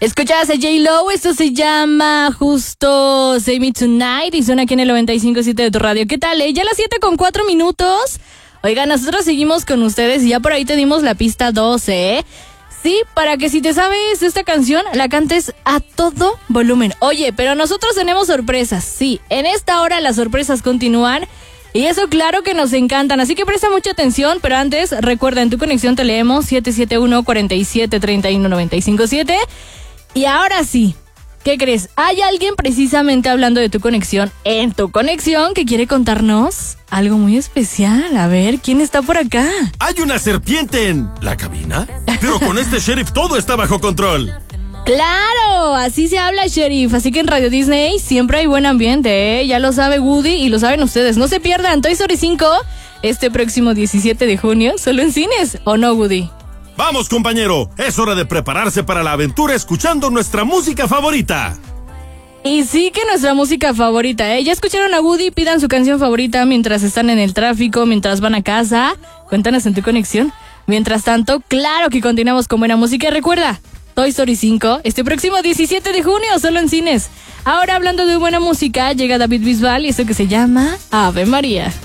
Escuchas a J-Lo, esto se llama justo Save Me Tonight y suena aquí en el 95.7 de tu radio. ¿Qué tal? Ya las 7:04. Oiga, nosotros seguimos con ustedes y ya por ahí te dimos la pista 12, ¿eh? Sí, para que si te sabes esta canción, la cantes a todo volumen. Oye, pero nosotros tenemos sorpresas, sí, en esta hora las sorpresas continúan. Y eso claro que nos encantan, así que presta mucha atención, pero antes, recuerda, en tu conexión te leemos 771-47-31-957. Y ahora sí, ¿qué crees? Hay alguien precisamente hablando de tu conexión, en tu conexión, que quiere contarnos algo muy especial. A ver, ¿quién está por acá? Hay una serpiente en la cabina, pero con este sheriff todo está bajo control. ¡Claro! Así se habla, Sheriff. Así que en Radio Disney siempre hay buen ambiente, ¿eh? Ya lo sabe Woody y lo saben ustedes. No se pierdan Toy Story 5 este próximo 17 de junio, solo en cines, ¿o no, Woody? Vamos, compañero. Es hora de prepararse para la aventura escuchando nuestra música favorita. Y sí que nuestra música favorita, ¿eh? Ya escucharon a Woody, pidan su canción favorita mientras están en el tráfico, mientras van a casa. Cuéntanos en tu conexión. Mientras tanto, claro que continuamos con buena música. Y recuerda, Toy Story 5, este próximo 17 de junio, solo en cines. Ahora, hablando de buena música, llega David Bisbal y esto que se llama Ave María.